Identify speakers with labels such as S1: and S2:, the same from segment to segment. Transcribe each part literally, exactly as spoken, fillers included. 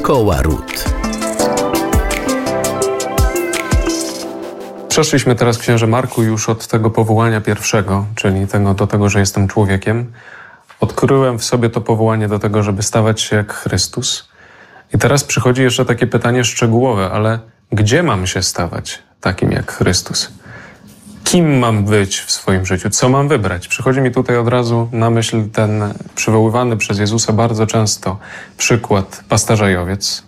S1: Szkoła Ród.
S2: Przeszliśmy teraz, księże Marku, już od tego powołania pierwszego, czyli tego, do tego, że jestem człowiekiem. Odkryłem w sobie to powołanie do tego, żeby stawać się jak Chrystus. I teraz przychodzi jeszcze takie pytanie szczegółowe, ale gdzie mam się stawać takim jak Chrystus? Kim mam być w swoim życiu? Co mam wybrać? Przychodzi mi tutaj od razu na myśl ten przywoływany przez Jezusa bardzo często przykład pasterza i owiec.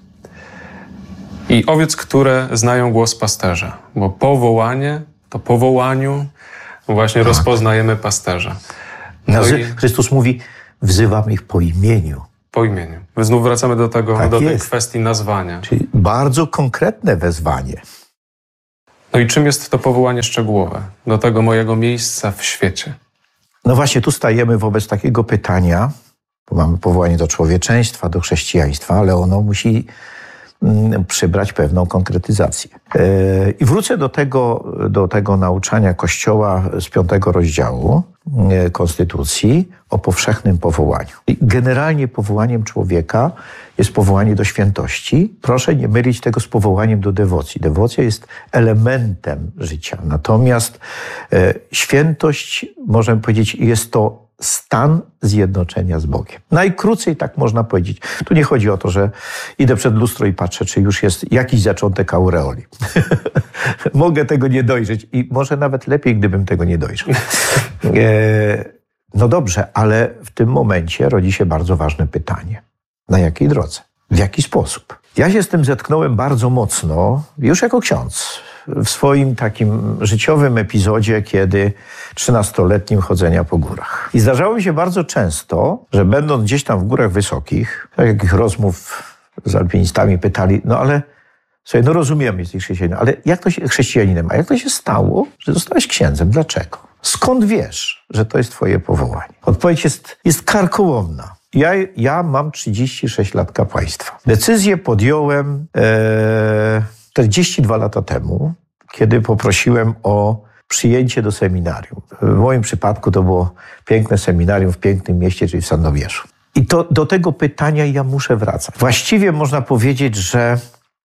S2: I owiec, które znają głos pasterza, bo powołanie, to powołaniu właśnie tak. rozpoznajemy pasterza.
S3: No i Chrystus mówi, wzywam ich po imieniu.
S2: Po imieniu. My znów wracamy do tego,
S3: tak
S2: do tej
S3: jest.
S2: kwestii nazwania.
S3: Czyli bardzo konkretne wezwanie.
S2: No i czym jest to powołanie szczegółowe do tego mojego miejsca w świecie?
S3: No właśnie, tu stajemy wobec takiego pytania, bo mamy powołanie do człowieczeństwa, do chrześcijaństwa, ale ono musi mm, przybrać pewną konkretyzację. Yy, I wrócę do tego, do tego nauczania Kościoła z piątego rozdziału yy, Konstytucji o powszechnym powołaniu. I generalnie powołaniem człowieka jest powołanie do świętości. Proszę nie mylić tego z powołaniem do dewocji. Dewocja jest elementem życia. Natomiast e, świętość, możemy powiedzieć, jest to stan zjednoczenia z Bogiem. Najkrócej tak można powiedzieć. Tu nie chodzi o to, że idę przed lustro i patrzę, czy już jest jakiś zaczątek aureoli. Mogę tego nie dojrzeć i może nawet lepiej, gdybym tego nie dojrzał. E, no dobrze, ale w tym momencie rodzi się bardzo ważne pytanie. Na jakiej drodze? W jaki sposób? Ja się z tym zetknąłem bardzo mocno, już jako ksiądz, w swoim takim życiowym epizodzie, kiedy trzynastoletnim chodzenia po górach. I zdarzało mi się bardzo często, że będąc gdzieś tam w górach wysokich, takich rozmów z alpinistami pytali, no ale słuchaj, no rozumiemy, jesteś chrześcijaninem, ale jak to się, chrześcijaninem, a jak to się stało, że zostałeś księdzem? Dlaczego? Skąd wiesz, że to jest twoje powołanie? Odpowiedź jest, jest karkołomna. Ja, ja mam trzydzieści sześć lat kapłaństwa. Decyzję podjąłem e, czterdzieści dwa lata temu, kiedy poprosiłem o przyjęcie do seminarium. W moim przypadku to było piękne seminarium w pięknym mieście, czyli w Sandomierzu. I to, do tego pytania ja muszę wracać. Właściwie można powiedzieć, że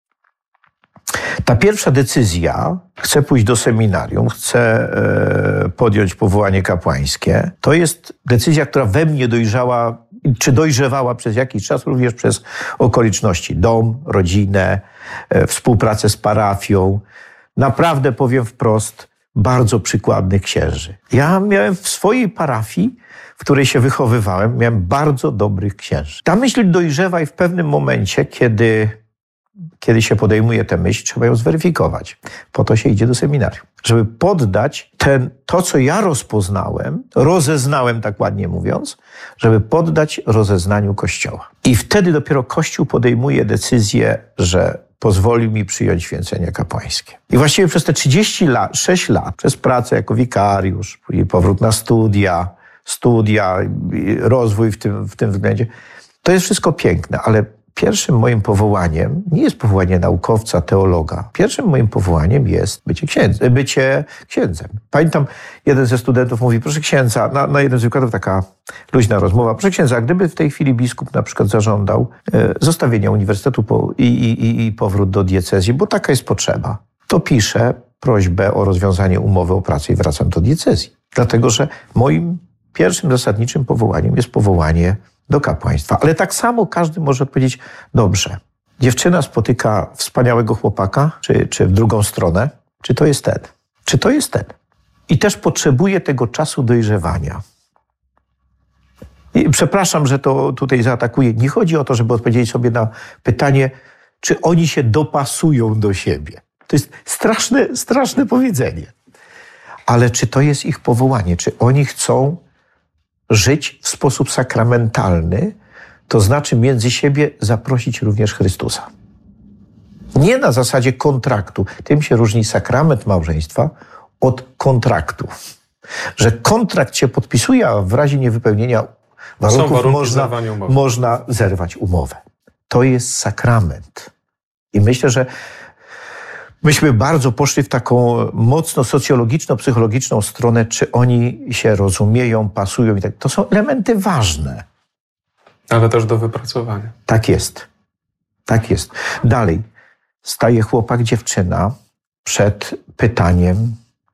S3: ta pierwsza decyzja, chcę pójść do seminarium, chcę e, podjąć powołanie kapłańskie, to jest decyzja, która we mnie dojrzała, czy dojrzewała przez jakiś czas, również przez okoliczności. Dom, rodzinę, e, współpracę z parafią. Naprawdę, powiem wprost, bardzo przykładnych księży. Ja miałem w swojej parafii, w której się wychowywałem, miałem bardzo dobrych księży. Ta myśl dojrzewa i w pewnym momencie, kiedy... Kiedy się podejmuje tę myśl, trzeba ją zweryfikować. Po to się idzie do seminarium. Żeby poddać ten, to, co ja rozpoznałem, rozeznałem, tak ładnie mówiąc, żeby poddać rozeznaniu Kościoła. I wtedy dopiero Kościół podejmuje decyzję, że pozwoli mi przyjąć święcenia kapłańskie. I właściwie przez te trzydzieści sześć lat, przez pracę jako wikariusz, później powrót na studia, studia, rozwój w tym, w tym względzie, to jest wszystko piękne, ale pierwszym moim powołaniem nie jest powołanie naukowca, teologa. Pierwszym moim powołaniem jest bycie księdzem. Bycie księdzem. Pamiętam, jeden ze studentów mówi, proszę księdza, na, na jednym z wykładów taka luźna rozmowa, proszę księdza, gdyby w tej chwili biskup na przykład zażądał e, zostawienia uniwersytetu po, i, i, i powrót do diecezji, bo taka jest potrzeba, to piszę prośbę o rozwiązanie umowy o pracę i wracam do diecezji. Dlatego, że moim pierwszym zasadniczym powołaniem jest powołanie do kapłaństwa. Ale tak samo każdy może odpowiedzieć, dobrze, dziewczyna spotyka wspaniałego chłopaka, czy, czy w drugą stronę, czy to jest ten? Czy to jest ten? I też potrzebuje tego czasu dojrzewania. I przepraszam, że to tutaj zaatakuję. Nie chodzi o to, żeby odpowiedzieć sobie na pytanie, czy oni się dopasują do siebie. To jest straszne, straszne powiedzenie. Ale czy to jest ich powołanie? Czy oni chcą żyć w sposób sakramentalny, to znaczy między siebie zaprosić również Chrystusa. Nie na zasadzie kontraktu. Tym się różni sakrament małżeństwa od kontraktu. Że kontrakt się podpisuje, a w razie niewypełnienia warunków można, można zerwać umowę. To jest sakrament. I myślę, że myśmy bardzo poszli w taką mocno socjologiczno-psychologiczną stronę, czy oni się rozumieją, pasują i tak. To są elementy ważne.
S2: Ale też do wypracowania.
S3: Tak jest. Tak jest. Dalej. Staje chłopak, dziewczyna przed pytaniem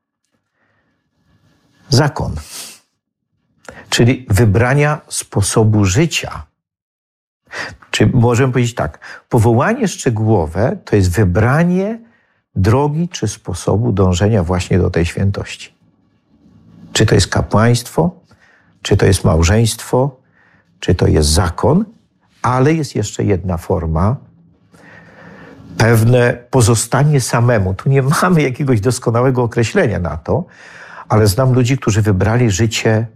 S3: zakon. Czyli wybrania sposobu życia. Czy możemy powiedzieć tak, powołanie szczegółowe to jest wybranie drogi czy sposobu dążenia właśnie do tej świętości. Czy to jest kapłaństwo, czy to jest małżeństwo, czy to jest zakon, ale jest jeszcze jedna forma, pewne pozostanie samemu. Tu nie mamy jakiegoś doskonałego określenia na to, ale znam ludzi, którzy wybrali życie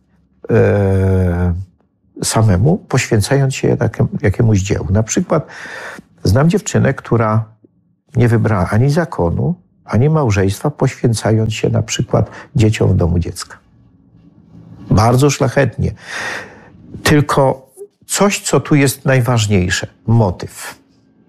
S3: e, samemu, poświęcając się takim, jakiemuś dziełu. Na przykład znam dziewczynę, która nie wybrała ani zakonu, ani małżeństwa, poświęcając się na przykład dzieciom w domu dziecka. Bardzo szlachetnie. Tylko coś, co tu jest najważniejsze. Motyw.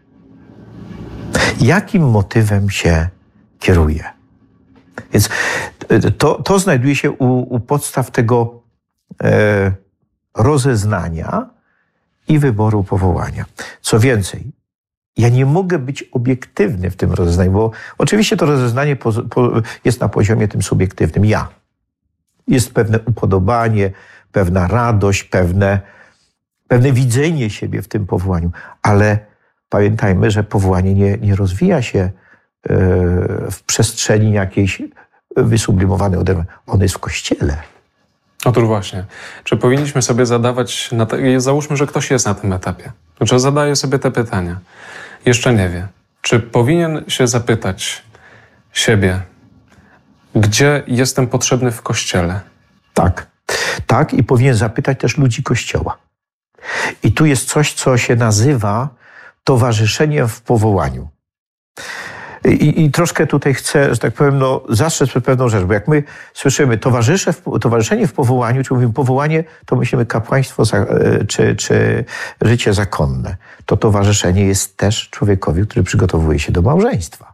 S3: Jakim motywem się kieruje? Więc to, to znajduje się u, u podstaw tego e, rozeznania i wyboru powołania. Co więcej, ja nie mogę być obiektywny w tym rozeznaniu, bo oczywiście to rozeznanie po, po, jest na poziomie tym subiektywnym. Ja. Jest pewne upodobanie, pewna radość, pewne, pewne widzenie siebie w tym powołaniu, ale pamiętajmy, że powołanie nie, nie rozwija się w przestrzeni jakiejś wysublimowanej ode mnie. On jest w Kościele.
S2: Otóż właśnie. Czy powinniśmy sobie zadawać, na te, załóżmy, że ktoś jest na tym etapie, że zadaje sobie te pytania, jeszcze nie wie. Czy powinien się zapytać siebie, gdzie jestem potrzebny w Kościele?
S3: Tak. Tak i powinien zapytać też ludzi Kościoła. I tu jest coś, co się nazywa towarzyszeniem w powołaniu. I, I troszkę tutaj chcę, że tak powiem, no, zastrzec pewną rzecz, bo jak my słyszymy towarzysze w, towarzyszenie w powołaniu, czy mówimy powołanie, to myślimy kapłaństwo czy, czy życie zakonne. To towarzyszenie jest też człowiekowi, który przygotowuje się do małżeństwa.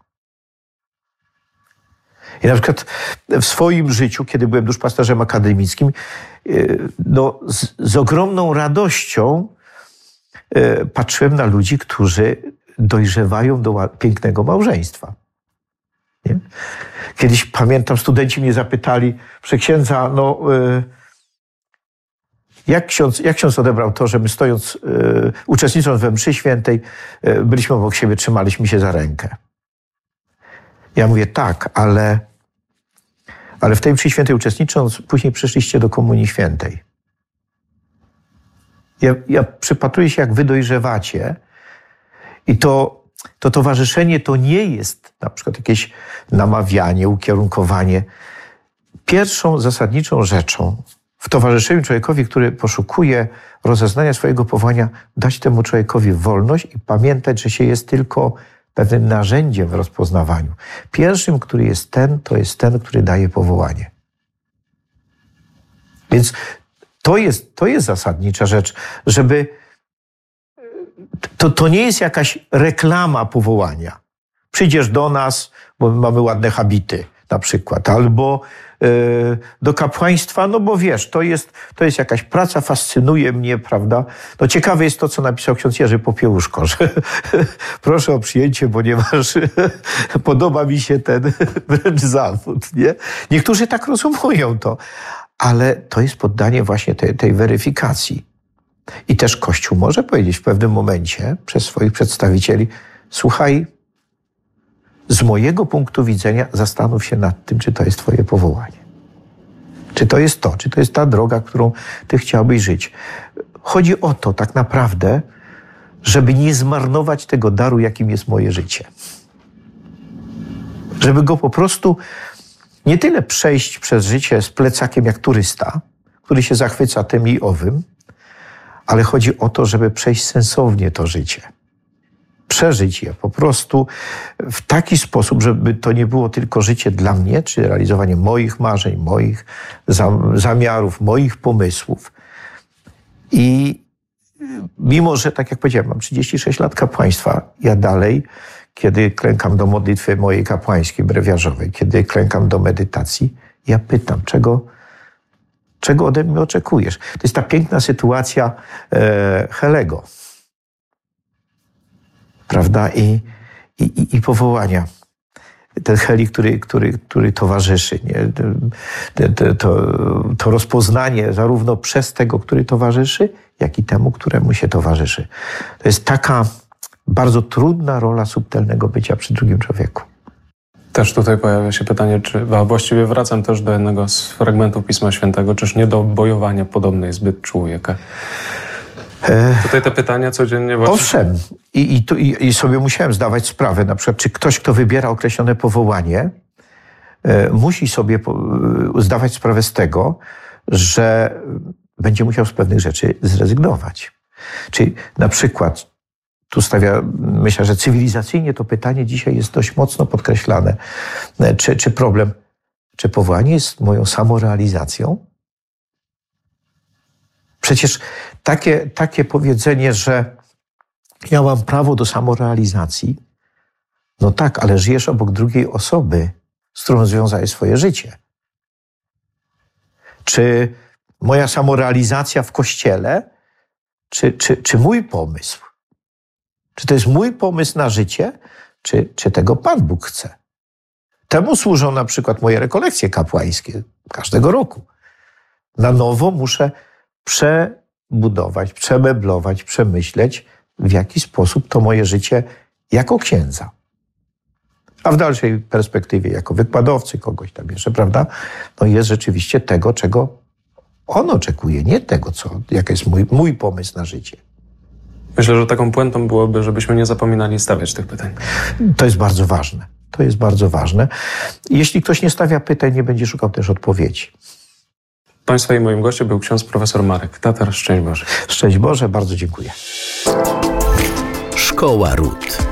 S3: I na przykład w swoim życiu, kiedy byłem duszpasterzem akademickim, no, z, z ogromną radością patrzyłem na ludzi, którzy dojrzewają do pięknego małżeństwa. Nie? Kiedyś, pamiętam, studenci mnie zapytali, proszę księdza, no, jak ksiądz, jak ksiądz odebrał to, że my stojąc, uczestnicząc we mszy świętej, byliśmy obok siebie, trzymaliśmy się za rękę. Ja mówię, tak, ale, ale w tej mszy świętej uczestnicząc, później przyszliście do komunii świętej. Ja, ja przypatruję się, jak wy dojrzewacie, i to, to towarzyszenie to nie jest na przykład jakieś namawianie, ukierunkowanie. Pierwszą zasadniczą rzeczą w towarzyszeniu człowiekowi, który poszukuje rozeznania swojego powołania, dać temu człowiekowi wolność i pamiętać, że się jest tylko pewnym narzędziem w rozpoznawaniu. Pierwszym, który jest ten, to jest ten, który daje powołanie. Więc to jest, to jest zasadnicza rzecz, żeby To, to nie jest jakaś reklama powołania. Przyjdziesz do nas, bo my mamy ładne habity na przykład, albo y, do kapłaństwa, no bo wiesz, to jest, to jest jakaś praca, fascynuje mnie, prawda? No ciekawe jest to, co napisał ksiądz Jerzy Popiełuszko, że proszę o przyjęcie, ponieważ podoba mi się ten wręcz zawód, nie? Niektórzy tak rozumują to, ale to jest poddanie właśnie tej, tej weryfikacji. I też Kościół może powiedzieć w pewnym momencie przez swoich przedstawicieli, słuchaj, z mojego punktu widzenia zastanów się nad tym, czy to jest twoje powołanie. Czy to jest to, czy to jest ta droga, którą ty chciałbyś żyć. Chodzi o to tak naprawdę, żeby nie zmarnować tego daru, jakim jest moje życie. Żeby go po prostu nie tyle przejść przez życie z plecakiem jak turysta, który się zachwyca tym i owym, ale chodzi o to, żeby przejść sensownie to życie. Przeżyć je po prostu w taki sposób, żeby to nie było tylko życie dla mnie, czy realizowanie moich marzeń, moich zamiarów, moich pomysłów. I mimo, że tak jak powiedziałem, mam trzydzieści sześć lat kapłaństwa, ja dalej, kiedy klękam do modlitwy mojej kapłańskiej, brewiarzowej, kiedy klękam do medytacji, ja pytam, czego Czego ode mnie oczekujesz? To jest ta piękna sytuacja e, Helego. prawda? I, i, i powołania. Ten heli, który, który, który towarzyszy, nie? To, to, to rozpoznanie zarówno przez tego, który towarzyszy, jak i temu, któremu się towarzyszy. To jest taka bardzo trudna rola subtelnego bycia przy drugim człowieku.
S2: Też tutaj pojawia się pytanie, czy, a właściwie wracam też do jednego z fragmentów Pisma Świętego, czyż nie do bojowania podobnej zbyt człowieka? E... Tutaj te pytania codziennie właśnie...
S3: Owszem. I, i, tu, i, I sobie musiałem zdawać sprawę, na przykład, czy ktoś, kto wybiera określone powołanie, e, musi sobie po, e, zdawać sprawę z tego, że będzie musiał z pewnych rzeczy zrezygnować. Czyli na przykład, tu stawia, myślę, że cywilizacyjnie to pytanie dzisiaj jest dość mocno podkreślane. Czy, czy problem, czy powołanie jest moją samorealizacją? Przecież takie, takie powiedzenie, że ja mam prawo do samorealizacji, no tak, ale żyjesz obok drugiej osoby, z którą związałeś swoje życie. Czy moja samorealizacja w Kościele, czy, czy, czy mój pomysł? Czy to jest mój pomysł na życie, czy, czy tego Pan Bóg chce? Temu służą na przykład moje rekolekcje kapłańskie każdego roku. Na nowo muszę przebudować, przemeblować, przemyśleć, w jaki sposób to moje życie jako księdza. A w dalszej perspektywie jako wykładowcy kogoś tam jeszcze, prawda? No jest rzeczywiście tego, czego on oczekuje, nie tego, co, jaki jest mój, mój pomysł na życie.
S2: Myślę, że taką puentą byłoby, żebyśmy nie zapominali stawiać tych pytań.
S3: To jest bardzo ważne. To jest bardzo ważne. Jeśli ktoś nie stawia pytań, nie będzie szukał też odpowiedzi.
S2: Państwa i moim gościem był ksiądz profesor Marek Tatar. Szczęść Boże.
S3: Szczęść Boże, bardzo dziękuję.
S1: Szkoła Ród.